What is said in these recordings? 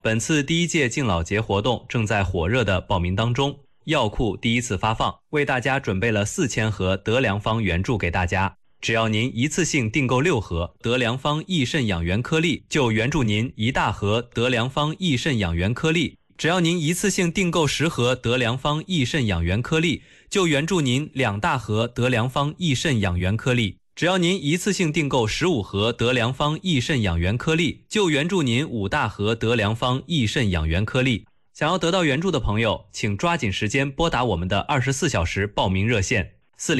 本次第一届敬老节活动正在火热的报名当中，药库第一次发放，为大家准备了4000盒德良方原著给大家。只要您一次性订购6盒德良方益肾养元颗粒，就援助您1大盒德良方益肾养元颗粒；只要您一次性订购10盒德良方益肾养元颗粒，就援助您2大盒德良方益肾养元颗粒；只要您一次性订购15盒德良方益肾养元颗粒，就援助您5大盒德良方益肾养元颗粒。想要得到援助的朋友，请抓紧时间拨打我们的24小时报名热线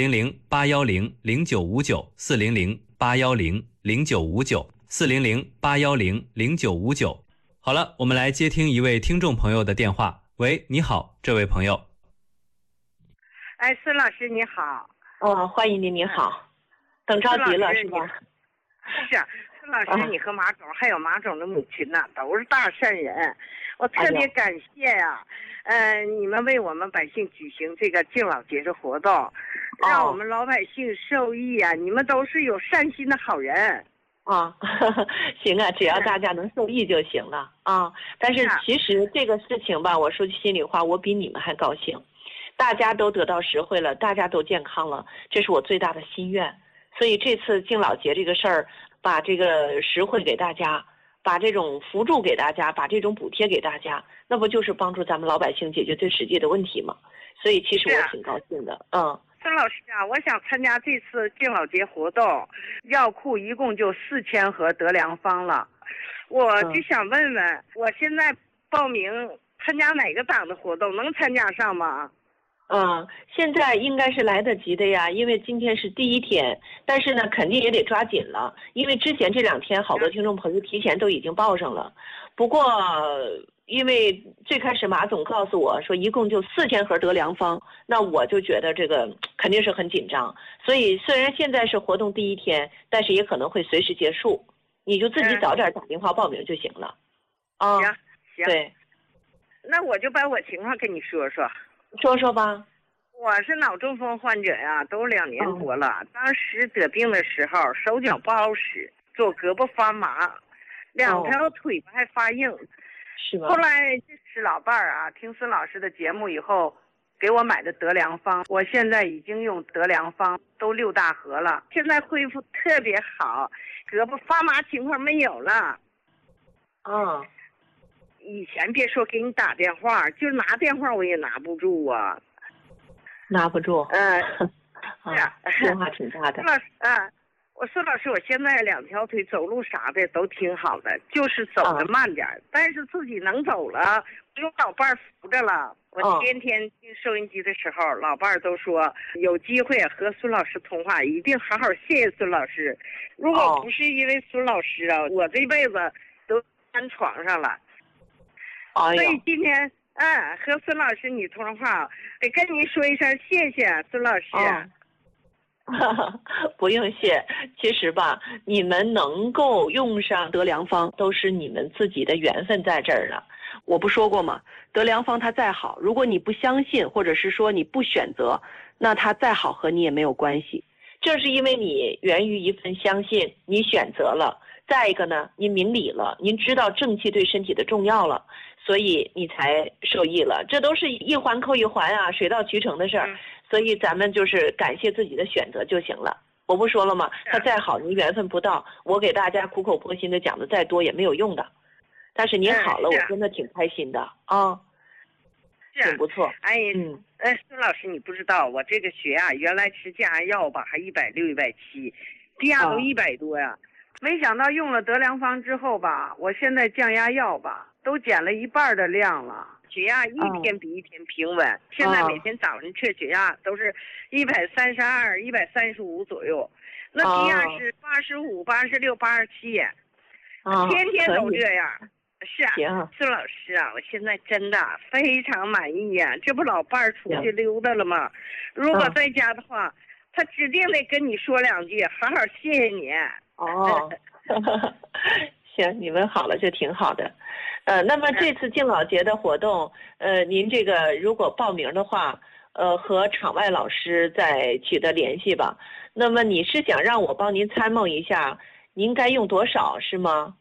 400-810-0959，400-810-0959，400-810-0959。好了，我们来接听一位听众朋友的电话。喂，你好，这位朋友。 哎，孙老师你好。 欢迎您，你好。等着急了是吧？ 是啊，孙老师，你和马总还有马总的母亲呐，都是大善人，我特别感谢呀。你们为我们百姓举行这个敬老节的活动，让我们老百姓受益啊！你们都是有善心的好人。 行啊，只要大家能受益就行了啊。但是其实这个事情吧，我说句心里话，我比你们还高兴。大家都得到实惠了，大家都健康了，这是我最大的心愿。所以这次敬老节这个事儿，把这个实惠给大家，把这种扶助给大家，把这种补贴给大家，那不就是帮助咱们老百姓解决最实际的问题吗？所以其实我挺高兴的。 孙老师啊，我想参加这次敬老节活动，药库一共就4000盒德良方了，我就想问问，我现在报名参加哪个党的活动，能参加上吗？ 现在应该是来得及的呀，因为今天是第1天，但是呢，肯定也得抓紧了，因为之前这2天好多听众朋友提前都已经报上了。不过，因为最开始马总告诉我说一共就4000盒德良方，那我就觉得这个肯定是很紧张，所以虽然现在是活动第1天，但是也可能会随时结束，你就自己早点打电话报名就行了。 行， 对， 那我就把我情况跟你说说。 说说吧。 我是脑中风患者呀，都2年多了。当时得病的时候，手脚不好使，左胳膊发麻，2条腿还发硬， 是吧？ 后来是老伴儿啊，听孙老师的节目以后，给我买的德良方，我现在已经用德良方都6大盒了，现在恢复特别好，胳膊发麻情况没有了。以前别说给你打电话，就拿电话我也拿不住啊。 拿不住。变化挺大的。 我说老师，我现在2条腿走路啥的都挺好的，就是走得慢点，但是自己能走了，不用老伴儿扶着了。我天天听收音机的时候，老伴儿都说有机会和孙老师通话，一定好好谢谢孙老师。如果不是因为孙老师啊，我这辈子都瘫床上了。所以今天和孙老师你通话，得跟您说一声谢谢孙老师。 不用谢，其实吧，你们能够用上德良方，都是你们自己的缘分在这儿了。我不说过吗？德良方它再好，如果你不相信，或者是说你不选择，那它再好和你也没有关系。正是因为你源于一份相信，你选择了。再一个呢，您明理了，您知道正气对身体的重要了，所以你才受益了。这都是一环扣一环啊，水到渠成的事儿。所以咱们就是感谢自己的选择就行了。我不说了吗？他再好，您缘分不到，我给大家苦口婆心的讲的再多也没有用的。但是您好了，我真的挺开心的挺不错。 孙老师，你不知道我这个血压原来吃降压药吧，还160、170，低压都100多呀。没想到用了德良方之后吧，我现在降压药吧都减了1半的量了，血压一天比一天平稳。现在每天早上测血压都是132、135左右，那低压是85、86、87，天天都这样。是啊，孙老师啊，我现在真的非常满意呀。这不老伴儿出去溜达了吗？如果在家的话，他指定得跟你说2句，好好谢谢你。 行，你们好了就挺好的。那么这次敬老节的活动，您这个如果报名的话，和场外老师再取得联系吧。那么你是想让我帮您参谋一下，您该用多少是吗？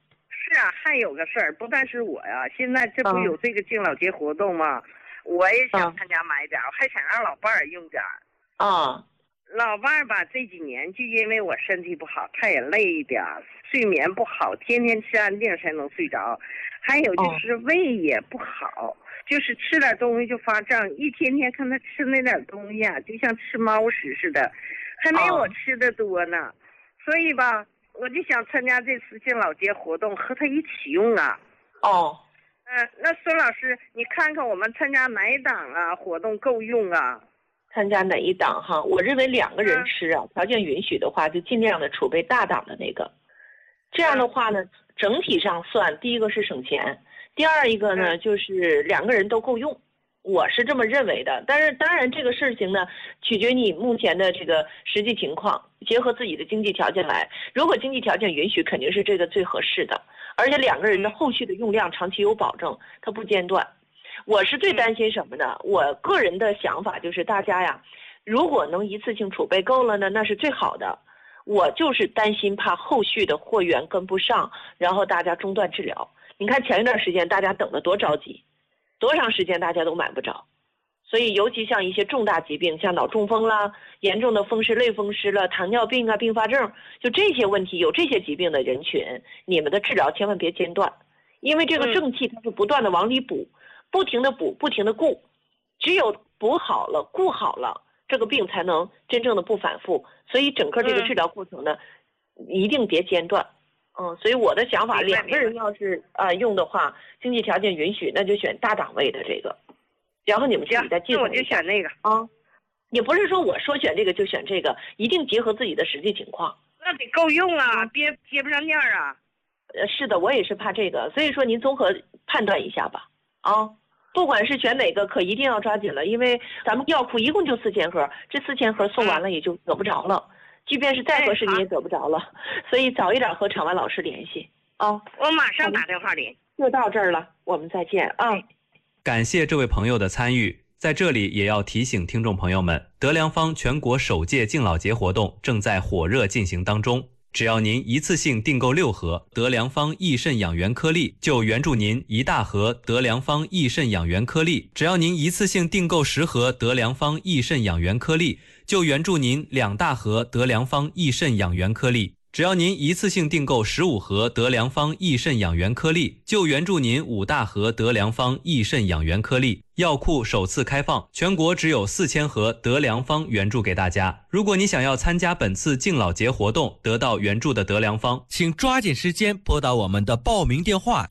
是啊，还有个事儿，不但是我呀，现在这不有这个敬老节活动吗？我也想参加买点儿，我还想让老伴儿用点儿。 啊， 老伴儿吧，这几年就因为我身体不好，他也累一点儿，睡眠不好，天天吃安定才能睡着。还有就是胃也不好，就是吃点东西就发胀，一天天看他吃那点东西啊，就像吃猫食似的，还没我吃的多呢。所以吧，我就想参加这次敬老节活动，和他一起用啊。那孙老师，你看看我们参加哪一档啊活动够用啊？ 参加哪一档哈？我认为2个人吃啊，条件允许的话，就尽量的储备大档的那个。这样的话呢，整体上算，第一个是省钱，第二一个呢就是2个人都够用，我是这么认为的。但是当然这个事情呢，取决于你目前的这个实际情况，结合自己的经济条件来。如果经济条件允许，肯定是这个最合适的，而且2个人的后续的用量长期有保证，它不间断。我是最担心什么呢？我个人的想法就是大家呀，如果能一次性储备够了呢，那是最好的。我就是担心怕后续的货源跟不上，然后大家中断治疗。你看前一段时间大家等得多着急，多长时间大家都买不着。所以尤其像一些重大疾病，像脑中风啦、严重的风湿类风湿了、糖尿病啊、并发症，就这些问题，有这些疾病的人群，你们的治疗千万别间断，因为这个正气它是不断的往里补，不停的补，不停的顾，只有补好了、顾好了，这个病才能真正的不反复。所以整个这个治疗过程呢，一定别间断。所以我的想法，2个人要是用的话，经济条件允许，那就选大档位的这个。然后你们自己再计算一下。 那我就选那个啊，也不是说我说选这个就选这个，一定结合自己的实际情况。 那得够用啊，别接不上面啊。 是的，我也是怕这个，所以说您综合判断一下吧。不管是选哪个，可一定要抓紧了，因为咱们药库一共就4000盒，这4000盒送完了也就得不着了，即便是再合适你也得不着了，所以早一点和场外老师联系我马上打电话联系。 就到这儿了，我们再见啊。 感谢这位朋友的参与，在这里也要提醒听众朋友们，德良方全国首届敬老节活动正在火热进行当中。只要您一次性订购6盒德良方益肾养元颗粒，就援助您1大盒德良方益肾养元颗粒；只要您一次性订购10盒德良方益肾养元颗粒，就援助您2大盒德良方益肾养元颗粒；只要您一次性订购15盒德良方益肾养元颗粒，就援助您5大盒德良方益肾养元颗粒。药库首次开放，全国只有4000盒德良方援助给大家。如果你想要参加本次敬老节活动，得到援助的德良方， 请抓紧时间拨打我们的报名电话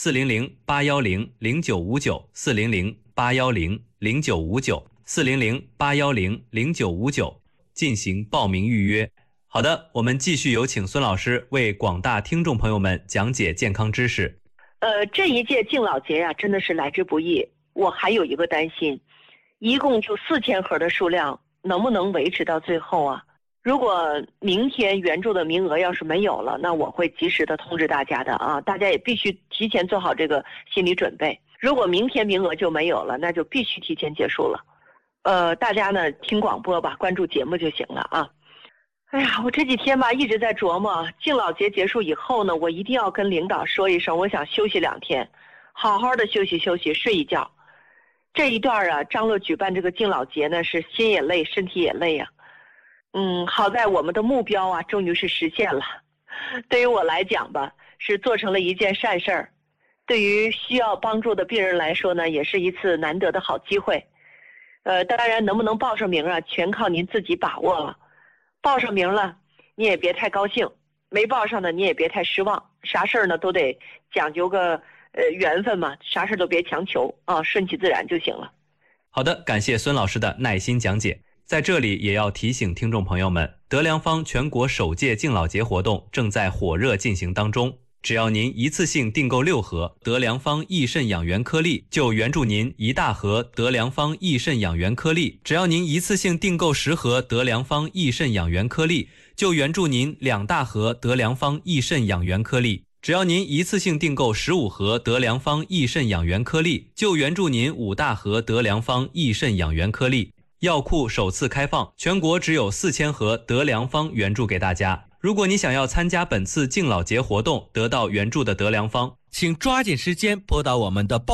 400-810-0959，400-810-0959，400-810-0959进行报名预约。好的，我们继续有请孙老师为广大听众朋友们讲解健康知识。 这一届敬老节真的是来之不易。我还有一个担心，一共就4000盒的数量，能不能维持到最后啊？如果明天援助的名额要是没有了，那我会及时的通知大家的啊，大家也必须提前做好这个心理准备。如果明天名额就没有了，那就必须提前结束了。大家呢听广播吧，关注节目就行了啊。哎呀，我这几天吧一直在琢磨，敬老节结束以后呢，我一定要跟领导说一声，我想休息2天，好好的休息休息，睡一觉。这一段啊，张罗举办这个敬老节呢，是心也累，身体也累呀。好在我们的目标啊，终于是实现了。对于我来讲吧，是做成了一件善事儿。对于需要帮助的病人来说呢，也是一次难得的好机会。当然能不能报上名啊，全靠您自己把握了。报上名了，你也别太高兴；没报上的，你也别太失望。啥事儿呢，都得讲究个缘分嘛，啥事都别强求啊，顺其自然就行了。 好的，感谢孙老师的耐心讲解。在这里也要提醒听众朋友们，德良方全国首届敬老节活动正在火热进行当中。只要您一次性订购6盒德良方益肾养元颗粒，就援助您1大盒德良方益肾养元颗粒；只要您一次性订购10盒德良方益肾养元颗粒，就援助您2大盒德良方益肾养元颗粒；只要您一次性订购15盒德良方益肾养元颗粒，就援助您5大盒德良方益肾养元颗粒。药库首次开放，全国只有4000盒德良方援助给大家。 如果你想要参加本次敬老节活动，得到援助的得良方， 请抓紧时间拨打我们的